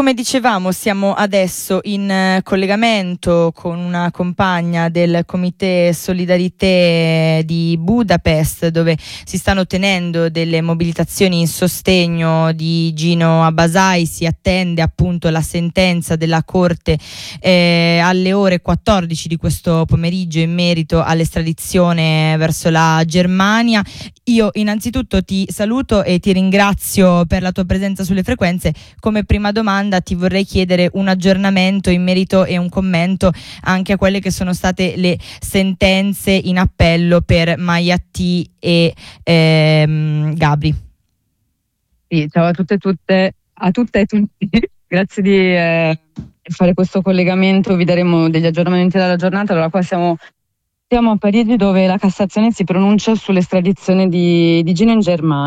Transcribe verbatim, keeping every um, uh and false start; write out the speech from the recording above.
come dicevamo, siamo adesso in eh, collegamento con una compagna del Comité Solidarité di Budapest, dove si stanno tenendo delle mobilitazioni in sostegno di Gino Abasai. Si attende appunto la sentenza della Corte eh, alle ore quattordici di questo pomeriggio in merito all'estradizione verso la Germania. Io innanzitutto ti saluto e ti ringrazio per la tua presenza sulle frequenze. Come prima domanda ti vorrei chiedere un aggiornamento in merito e un commento anche a quelle che sono state le sentenze in appello per Mayati e ehm, Gabri. Sì, ciao a tutte e tutte, a tutte e tutti. Grazie di eh, fare questo collegamento. Vi daremo degli aggiornamenti dalla giornata. Allora, qua siamo Siamo a Parigi, dove la Cassazione si pronuncia sull'estradizione di, di Gino in Germania.